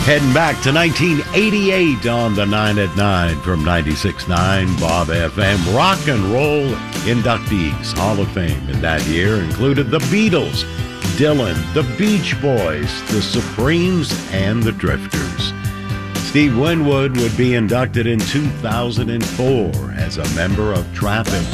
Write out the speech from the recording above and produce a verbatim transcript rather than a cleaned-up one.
Heading back to nineteen eighty-eight on the nine at nine from ninety-six point nine Bob F M. Rock and roll inductees. Hall of Fame in that year included the Beatles, Dylan, the Beach Boys, the Supremes, and the Drifters. Steve Winwood would be inducted in two thousand four as a member of Traffic.